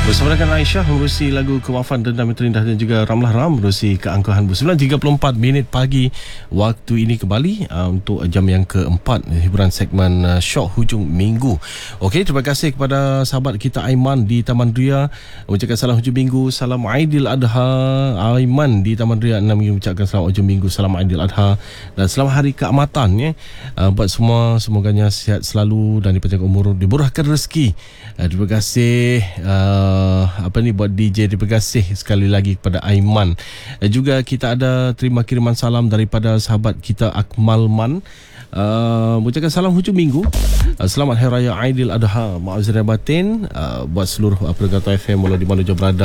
Bersama dengan Aisyah menerusi lagu Kemaafan Dendam yang Terindah dan juga Ramlah Ram menerusi keangkuhan 9.34 minit pagi waktu ini kembali untuk jam yang keempat hiburan segmen Syok Hujung Minggu. Okey, terima kasih kepada sahabat kita Aiman di Taman Ria mengucapkan salam hujung minggu, salam Aidil Adha. Aiman di Taman Ria 6 mengucapkan salam hujung minggu, salam Aidil Adha dan selamat hari keamatan ya. Buat semua semoganya sihat selalu dan dipanjangkan umur, dimurahkan rezeki. Terima kasih buat DJ, terima kasih sekali lagi kepada Aiman. Juga kita ada terima kiriman salam daripada sahabat kita Akmal Man. Mengucapkan salam hujung minggu, selamat Hari Raya Aidil Adha, maaf zahir batin buat seluruh pendengar FM walau di mana saja berada.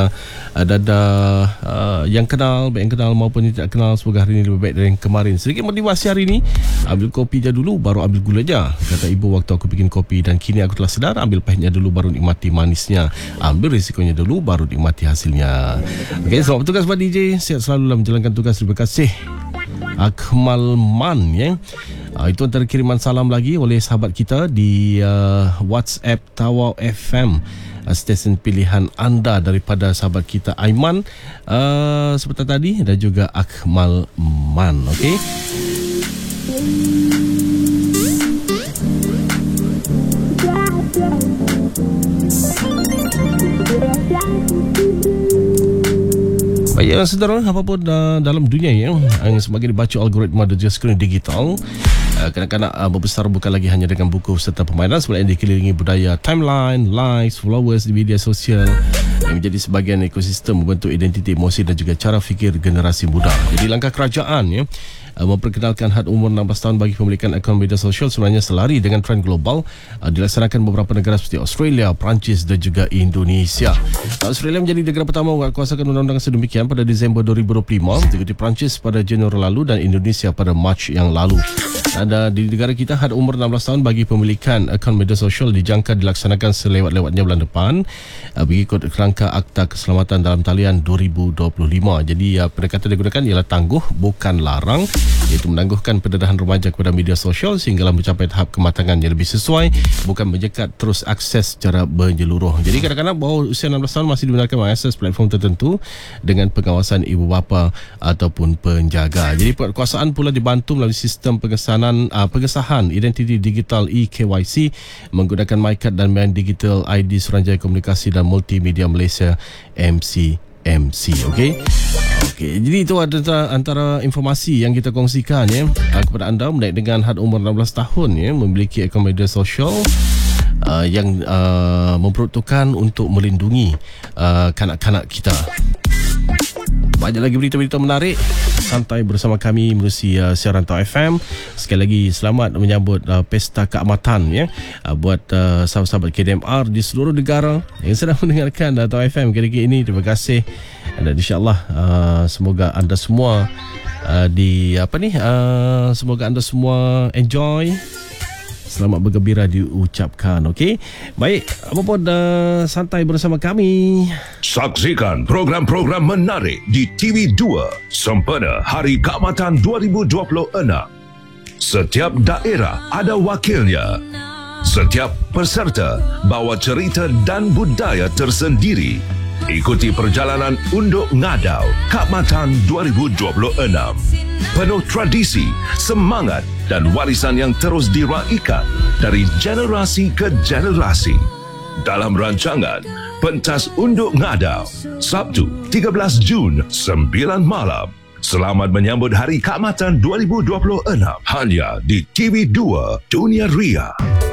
Yang kenal, baik yang kenal maupun yang tidak kenal, semoga hari ini lebih baik dari yang kemarin. Sedikit motivasi hari ini, ambil kopi je dulu baru ambil gula je, kata ibu waktu aku bikin kopi, dan kini aku telah sedar, ambil pahitnya dulu baru nikmati manisnya, ambil risikonya dulu baru nikmati hasilnya. Okey, selamat bertugas buat DJ, sihat selalu dalam menjalankan tugas. Terima kasih Akmal Man ya. Itu antara kiriman salam lagi oleh sahabat kita di WhatsApp Tawau FM, stesen pilihan anda daripada sahabat kita Aiman seperti tadi dan juga Akmal Man. Okey. Baik, saudara, apapun dalam dunia yang semakin dibaca algoritma dan juga skrin digital, kanak-kanak membesar bukan lagi hanya dengan buku serta permainan, sebenarnya dikelilingi budaya, timeline, likes, followers di media sosial yang menjadi sebahagian ekosistem membentuk identiti, emosi dan juga cara fikir generasi muda. Jadi langkah kerajaan memperkenalkan had umur 16 tahun bagi pemilikan akaun media sosial sebenarnya selari dengan trend global dilaksanakan beberapa negara seperti Australia, Perancis dan juga Indonesia. Australia menjadi negara pertama menguatkuasakan undang-undang sedemikian pada Disember 2025, diikuti Perancis pada Januari lalu dan Indonesia pada Mac yang lalu. Dan di negara kita had umur 16 tahun bagi pemilikan akaun media sosial dijangka dilaksanakan selewat-lewatnya bulan depan mengikut kerangka Akta Keselamatan Dalam Talian 2025. Jadi pendekatan digunakan ialah tangguh bukan larang, iaitu menangguhkan pendedahan remaja kepada media sosial sehinggalah mencapai tahap kematangan yang lebih sesuai, bukan menjekat terus akses secara menyeluruh. Jadi kadang-kadang bawah usia 16 tahun masih dibenarkan mengakses platform tertentu dengan pengawasan ibu bapa ataupun penjaga. Jadi penguasaan pula dibantu melalui sistem pengesahan identiti digital eKYC menggunakan MyKad dan Man Digital ID Suruhanjaya Komunikasi dan Multimedia Malaysia MCMC. Okey. Jadi itu antara informasi yang kita kongsikan kepada anda mengenai dengan had umur 16 tahun memiliki akaun media sosial yang memperuntukkan untuk melindungi kanak-kanak kita. Banyak lagi berita-berita menarik. Santai bersama kami menerusi siaran Tawau FM. Sekali lagi selamat menyambut Pesta Keamatan buat sahabat-sahabat KDMR di seluruh negara yang sedang mendengarkan Tawau FM ketika ini. Terima kasih dan insya-Allah semoga anda semua semoga anda semua enjoy. Selamat bergembira diucapkan. Okey. Baik, apapun santai bersama kami. Saksikan program-program menarik di TV2 sempena Hari Keamatan 2026. Setiap daerah ada wakilnya. Setiap peserta bawa cerita dan budaya tersendiri. Ikuti perjalanan Unduk Ngadau Keamatan 2026. Penuh tradisi, semangat dan warisan yang terus diraikan dari generasi ke generasi. Dalam rancangan Pentas Unduk Ngadau, Sabtu 13 Jun 9 malam. Selamat menyambut Hari Keamatan 2026 hanya di TV2 Dunia Ria.